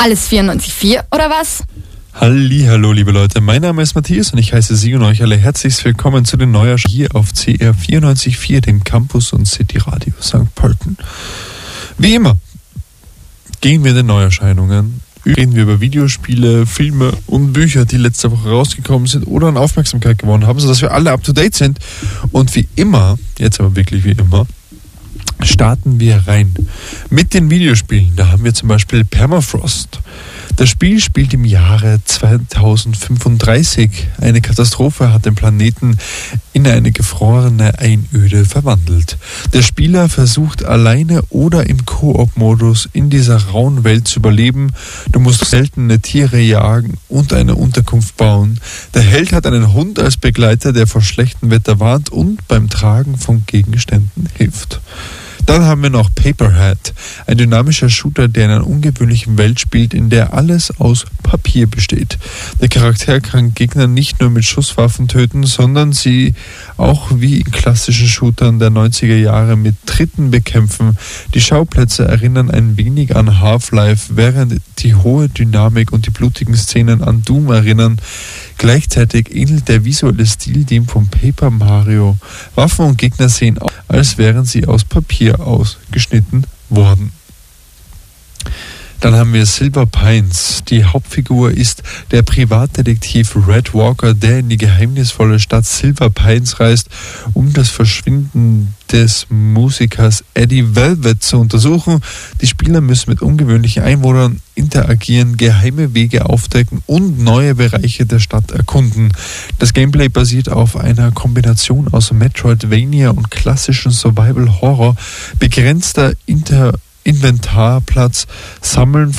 Alles 94.4 oder was? Hallihallo, liebe Leute, mein Name ist Matthias und ich heiße Sie und euch alle herzlich willkommen zu den Neuerscheinungen hier auf CR 94.4, dem Campus und City Radio St. Pölten. Wie immer gehen wir den Neuerscheinungen, reden wir über Videospiele, Filme und Bücher, die letzte Woche rausgekommen sind oder an Aufmerksamkeit gewonnen haben, sodass wir alle up to date sind. Und wie immer, jetzt aber wirklich wie immer, starten wir rein mit den Videospielen. Da haben wir zum Beispiel Permafrost. Das Spiel spielt im Jahre 2035. Eine Katastrophe hat den Planeten in eine gefrorene Einöde verwandelt. Der Spieler versucht alleine oder im Koop-Modus in dieser rauen Welt zu überleben. Du musst seltene Tiere jagen und eine Unterkunft bauen. Der Held hat einen Hund als Begleiter, der vor schlechtem Wetter warnt und beim Tragen von Gegenständen hilft. Dann haben wir noch Paperhead, ein dynamischer Shooter, der in einer ungewöhnlichen Welt spielt, in der alles aus Papier besteht. Der Charakter kann Gegner nicht nur mit Schusswaffen töten, sondern sie auch wie in klassischen Shootern der 90er Jahre mit Tritten bekämpfen. Die Schauplätze erinnern ein wenig an Half-Life, während die hohe Dynamik und die blutigen Szenen an Doom erinnern. Gleichzeitig ähnelt der visuelle Stil dem von Paper Mario. Waffen und Gegner sehen aus, als wären sie aus Papier ausgeschnitten worden. Dann haben wir Silver Pines. Die Hauptfigur ist der Privatdetektiv Red Walker, der in die geheimnisvolle Stadt Silver Pines reist, um das Verschwinden des Musikers Eddie Velvet zu untersuchen. Die Spieler müssen mit ungewöhnlichen Einwohnern interagieren, geheime Wege aufdecken und neue Bereiche der Stadt erkunden. Das Gameplay basiert auf einer Kombination aus Metroidvania und klassischen Survival Horror, begrenzter Inventarplatz, Sammeln